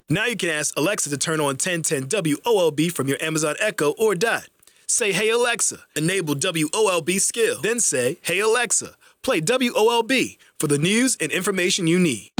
Now you can ask Alexa to turn on 1010 WOLB from your Amazon Echo or Dot. Say, "Hey Alexa," enable WOLB skill. Then say, "Hey Alexa, play WOLB for the news and information you need."